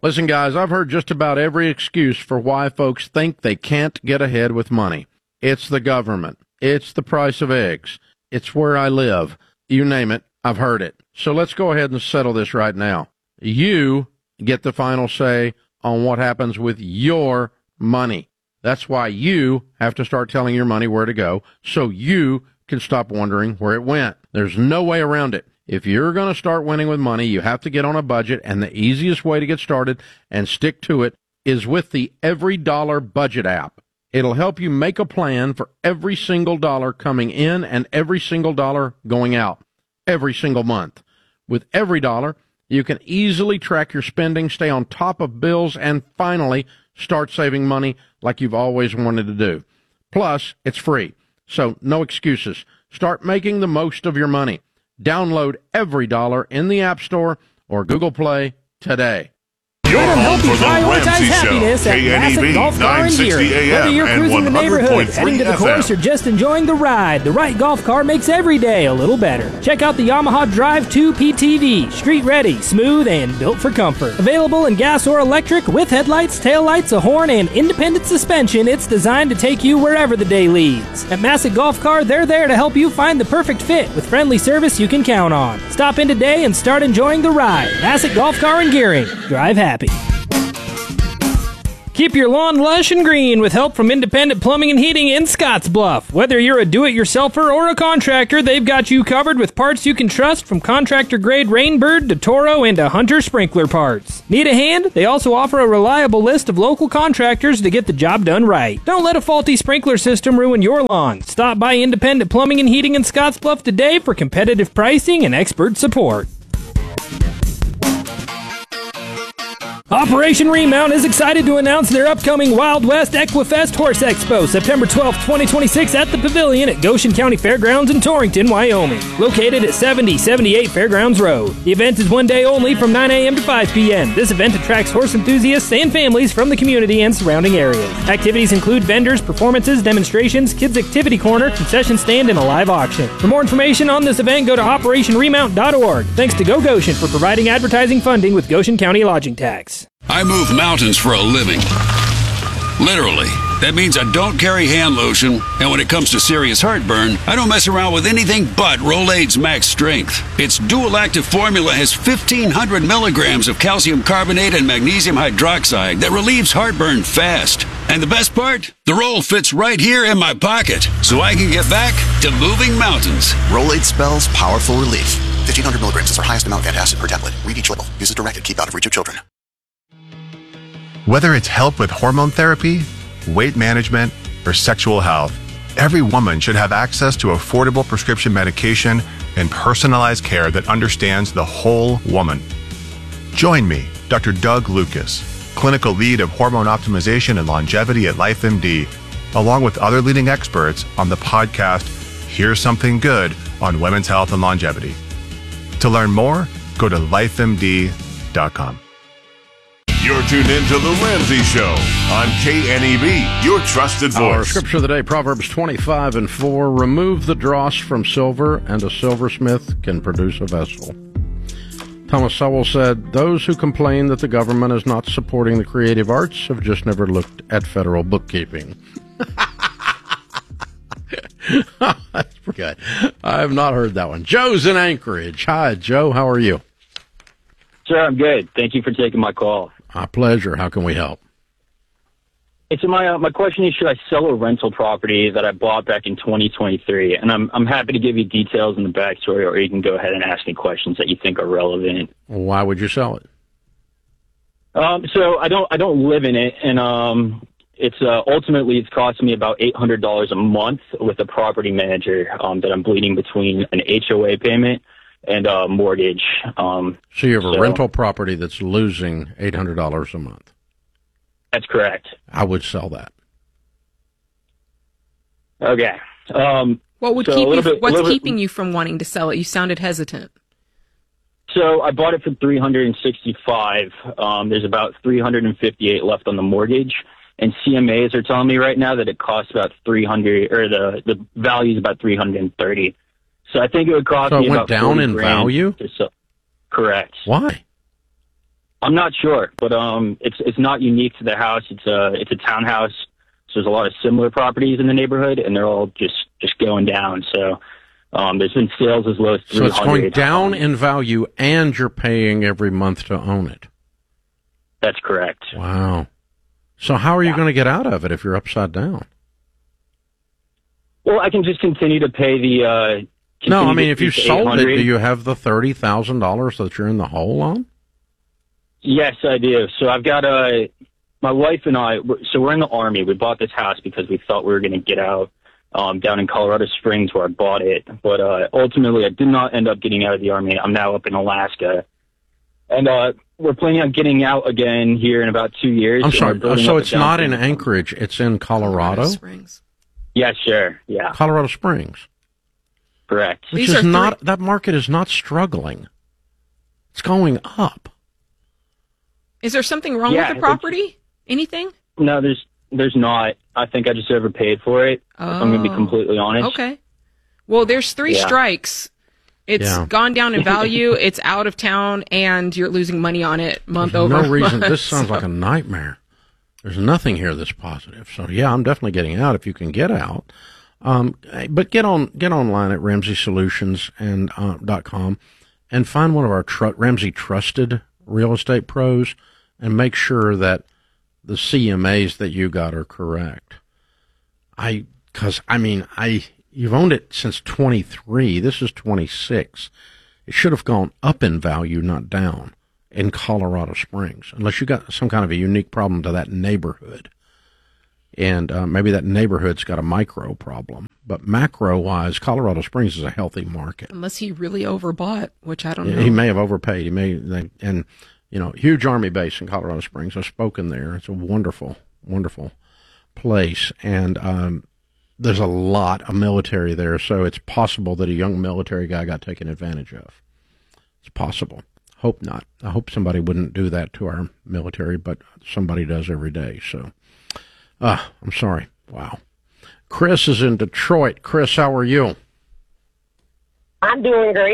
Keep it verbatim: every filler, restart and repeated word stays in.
Listen, guys, I've heard just about every excuse for why folks think they can't get ahead with money. It's the government. It's the price of eggs. It's where I live. You name it, I've heard it. So let's go ahead and settle this right now. You get the final say on what happens with your money. That's why you have to start telling your money where to go so you can stop wondering where it went. There's no way around it. If you're going to start winning with money, you have to get on a budget, and the easiest way to get started and stick to it is with the Every Dollar Budget app. It'll help you make a plan for every single dollar coming in and every single dollar going out every single month. With Every Dollar, you can easily track your spending, stay on top of bills, and finally start saving money like you've always wanted to do. Plus, it's free, so no excuses. Start making the most of your money. Download Every Dollar in the App Store or Google Play today. You're home for the Ramsey Show, K N E B, nine sixty A M and one hundred point three heading to the course, or just enjoying the ride, the right golf car makes every day a little better. Check out the Yamaha Drive two P T V, street ready, smooth, and built for comfort. Available in gas or electric with headlights, taillights, a horn, and independent suspension, it's designed to take you wherever the day leads. At Massett Golf Car, they're there to help you find the perfect fit with friendly service you can count on. Stop in today and start enjoying the ride. Massett Golf Car in Gearing. Drive happy. Keep your lawn lush and green with help from Independent Plumbing and Heating in Scottsbluff. Whether you're a do-it-yourselfer or a contractor, they've got you covered with parts you can trust, from contractor-grade Rainbird to Toro and to Hunter sprinkler parts. Need a hand? They also offer a reliable list of local contractors to get the job done right. Don't let a faulty sprinkler system ruin your lawn. Stop by Independent Plumbing and Heating in Scottsbluff today for competitive pricing and expert support. Operation Remount is excited to announce their upcoming Wild West Equifest Horse Expo, September twelfth, twenty twenty-six, at the Pavilion at Goshen County Fairgrounds in Torrington, Wyoming, located at seventy seventy-eight Fairgrounds Road. The event is one day only from nine a.m. to five p.m. This event attracts horse enthusiasts and families from the community and surrounding areas. Activities include vendors, performances, demonstrations, kids' activity corner, concession stand, and a live auction. For more information on this event, go to operation remount dot org. Thanks to Go Goshen for providing advertising funding with Goshen County Lodging Tax. I move mountains for a living. Literally. That means I don't carry hand lotion, and when it comes to serious heartburn, I don't mess around with anything but Rolaids Max Strength. Its dual-active formula has fifteen hundred milligrams of calcium carbonate and magnesium hydroxide that relieves heartburn fast. And the best part? The roll fits right here in my pocket, so I can get back to moving mountains. Rolaids spells powerful relief. fifteen hundred milligrams is our highest amount of antacid per tablet. Read each label. Use as directed. Keep out of reach of children. Whether it's help with hormone therapy, weight management, or sexual health, every woman should have access to affordable prescription medication and personalized care that understands the whole woman. Join me, Doctor Doug Lucas, clinical lead of hormone optimization and longevity at LifeMD, along with other leading experts on the podcast Here's Something Good on Women's Health and Longevity. To learn more, go to life M D dot com. You're tuned in to The Ramsey Show on K N E B, your trusted voice. Our scripture of the day, Proverbs twenty-five and four. Remove the dross from silver, and a silversmith can produce a vessel. Thomas Sowell said, those who complain that the government is not supporting the creative arts have just never looked at federal bookkeeping. That's pretty good. I have not heard that one. Joe's in Anchorage. Hi, Joe. How are you? Sir, I'm good. Thank you for taking my call. My pleasure. How can we help? It's my uh, my question is, should I sell a rental property that I bought back in twenty twenty-three? And I'm I'm happy to give you details in the backstory, or you can go ahead and ask me questions that you think are relevant. Why would you sell it? Um, so I don't I don't live in it, and um, it's uh, ultimately it's costing me about eight hundred dollars a month with a property manager um, that I'm bleeding between an H O A payment and a mortgage. Um, so you have a so, rental property that's losing eight hundred dollars a month. That's correct. I would sell that. Okay. Um, what would so keep you? Bit, what's keeping bit, you from wanting to sell it? You sounded hesitant. So I bought it for three hundred sixty-five. Um, there's about three hundred fifty-eight left on the mortgage, and C M As are telling me right now that it costs about three hundred, or the the value is about three hundred thirty. So I think it would cost so me it went about down in value. Sell. Correct. Why? I'm not sure, but um, it's it's not unique to the house. It's a it's a townhouse. So there's a lot of similar properties in the neighborhood, and they're all just, just going down. So um, there's been sales as low as three hundred. So it's going down in value, and you're paying every month to own it. That's correct. Wow. So how are you yeah. going to get out of it if you're upside down? Well, I can just continue to pay the... Uh, no, I mean, if you sold it, do you have the thirty thousand dollars that you're in the hole on? Yes, I do. So I've got a... My wife and I, so we're in the Army. We bought this house because we thought we were going to get out um, down in Colorado Springs where I bought it. But uh, ultimately, I did not end up getting out of the Army. I'm now up in Alaska. And uh, we're planning on getting out again here in about two years. I'm sorry. So it's not in Anchorage. It's in Colorado? Colorado Springs. Yeah, sure. Yeah. Colorado Springs. Correct. Which These is are not, three- that market is not struggling. It's going up. Is there something wrong Yeah, with the property? Anything? No, there's there's not. I think I just overpaid for it. Oh. If I'm going to be completely honest. Okay. Well, there's three Yeah. strikes. It's Yeah. gone down in value, it's out of town, and you're losing money on it month There's over no reason. month. This sounds like a nightmare. There's nothing here that's positive. So yeah, I'm definitely getting out if you can get out. Um, but get on get online at Ramsey Solutions and uh, dot com and find one of our tr- Ramsey trusted real estate pros and make sure that the C M As that you got are correct. I because I mean I you've owned it since twenty-three. This is twenty-six. It should have gone up in value, not down, in Colorado Springs, unless you got some kind of a unique problem to that neighborhood. And uh, maybe that neighborhood's got a micro problem. But macro-wise, Colorado Springs is a healthy market. Unless he really overbought, which I don't know. He may have overpaid. He may, they, and you know, huge Army base in Colorado Springs. I've spoken there. It's a wonderful, wonderful place, and um, there's a lot of military there. So it's possible that a young military guy got taken advantage of. It's possible. Hope not. I hope somebody wouldn't do that to our military, but somebody does every day. So. Ah, I'm sorry. Wow. Chris is in Detroit. Chris, how are you? I'm doing great.